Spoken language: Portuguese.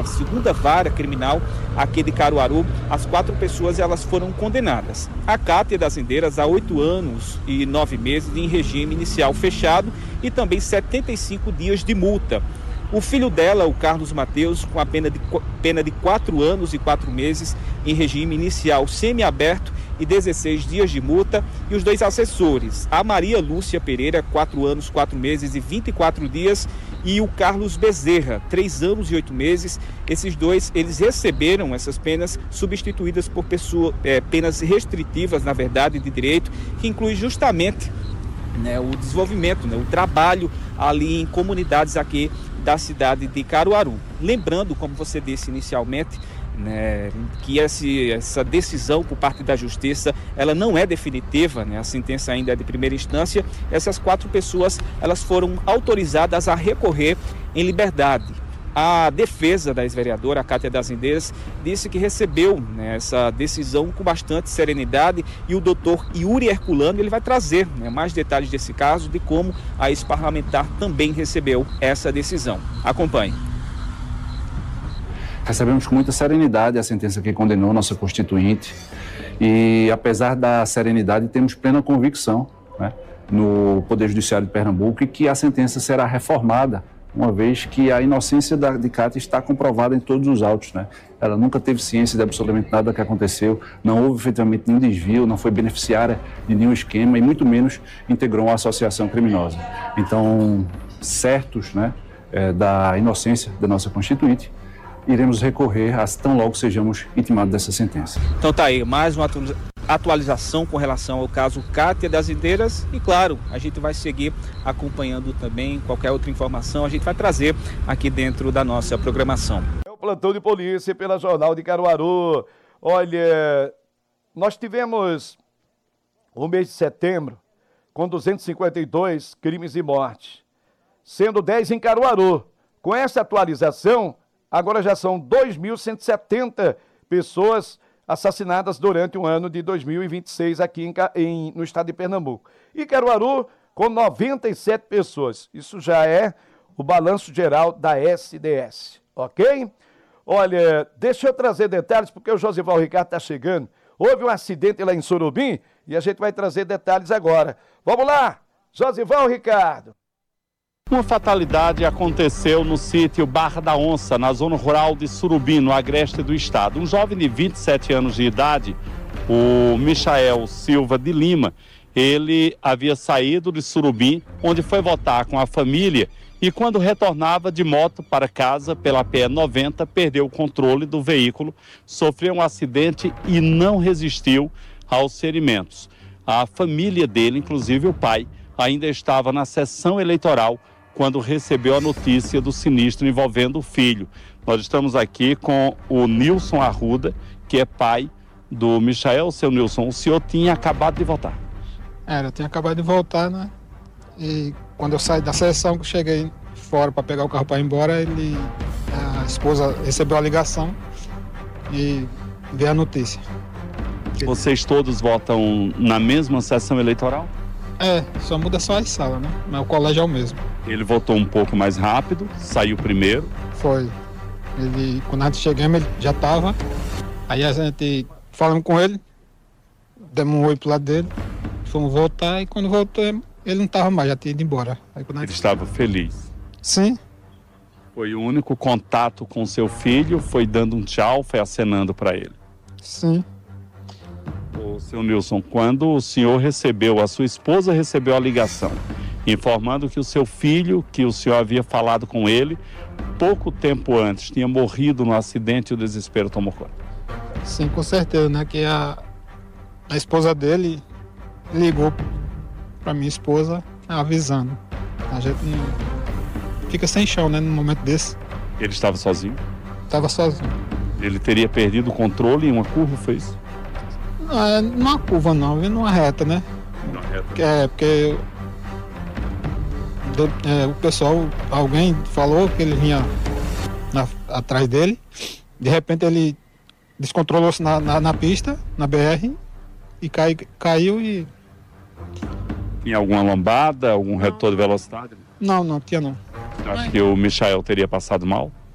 segunda vara criminal aqui de Caruaru. As 4 pessoas elas foram condenadas. A Cátia das Rendeiras a 8 anos e 9 meses em regime inicial fechado e também 75 dias de multa. O filho dela, o Carlos Mateus, com a pena de 4 anos e 4 meses em regime inicial semiaberto e 16 dias de multa. E os 2 assessores, a Maria Lúcia Pereira, 4 anos, 4 meses e 24 dias, e o Carlos Bezerra, 3 anos e 8 meses. Esses 2, eles receberam essas penas substituídas por penas restritivas, na verdade, de direito, que inclui justamente o desenvolvimento, o trabalho ali em comunidades aqui da cidade de Caruaru. Lembrando, como você disse inicialmente, que essa decisão por parte da Justiça, ela não é definitiva, a sentença ainda é de primeira instância. Essas 4 pessoas, elas foram autorizadas a recorrer em liberdade. A defesa da ex-vereadora, a Cátia das Rendeiras, disse que recebeu essa decisão com bastante serenidade, e o doutor Yuri Herculano ele vai trazer mais detalhes desse caso, de como a ex-parlamentar também recebeu essa decisão. Acompanhe. Recebemos com muita serenidade a sentença que condenou nossa Constituinte e, apesar da serenidade, temos plena convicção no Poder Judiciário de Pernambuco e que a sentença será reformada, uma vez que a inocência de Cátia está comprovada em todos os autos. Ela nunca teve ciência de absolutamente nada que aconteceu, não houve efetivamente nenhum desvio, não foi beneficiária de nenhum esquema e muito menos integrou uma associação criminosa. Então, certos da inocência da nossa Constituinte, iremos recorrer tão logo sejamos intimados dessa sentença. Então tá aí, mais uma atualização com relação ao caso Cátia das Rendeiras e, claro, a gente vai seguir acompanhando também qualquer outra informação, a gente vai trazer aqui dentro da nossa programação. É o plantão de polícia pela Jornal de Caruaru. Olha, nós tivemos o mês de setembro com 252 crimes e mortes, sendo 10 em Caruaru. Com essa atualização, agora já são 2.170 pessoas assassinadas durante o ano de 2026 aqui no estado de Pernambuco. E Caruaru com 97 pessoas. Isso já é o balanço geral da SDS, ok? Olha, deixa eu trazer detalhes, porque o Josival Ricardo está chegando. Houve um acidente lá em Surubim e a gente vai trazer detalhes agora. Vamos lá, Josival Ricardo. Uma fatalidade aconteceu no sítio Barra da Onça, na zona rural de Surubim, no agreste do estado. Um jovem de 27 anos de idade, o Michael Silva de Lima, ele havia saído de Surubim, onde foi votar com a família, e quando retornava de moto para casa pela PE 90, perdeu o controle do veículo, sofreu um acidente e não resistiu aos ferimentos. A família dele, inclusive o pai, ainda estava na sessão eleitoral quando recebeu a notícia do sinistro envolvendo o filho. Nós estamos aqui com o Nilson Arruda, que é pai do Michael. Seu Nilson, o senhor tinha acabado de voltar? Eu tinha acabado de voltar, E quando eu saí da sessão, que eu cheguei fora para pegar o carro para ir embora, a esposa recebeu a ligação e veio a notícia. Vocês todos votam na mesma sessão eleitoral? Só muda só as salas, Mas o colégio é o mesmo. Ele votou um pouco mais rápido, saiu primeiro. Foi. Quando a gente chegamos, ele já estava. Aí a gente falamos com ele, demos um oi pro lado dele, fomos voltar e quando voltamos, ele não estava mais, já tinha ido embora. Ele estava feliz? Sim. Foi o único contato com seu filho, foi dando um tchau, foi acenando para ele? Sim. Ô, seu Nilson, quando o senhor recebeu, a sua esposa recebeu a ligação, informando que o seu filho, que o senhor havia falado com ele, pouco tempo antes, tinha morrido no acidente e o desespero tomou conta. Sim, com certeza, Que a esposa dele ligou para minha esposa avisando. A gente não fica sem chão, no momento desse. Ele estava sozinho? Estava sozinho. Ele teria perdido o controle em uma curva, foi isso? Não, numa curva não, numa reta, Numa reta? Porque o pessoal, alguém falou que ele vinha atrás dele, de repente ele descontrolou-se na pista, na BR, e caiu e... Tinha alguma lombada, algum redutor de velocidade? Não tinha não. Acho que o Michael teria passado mal?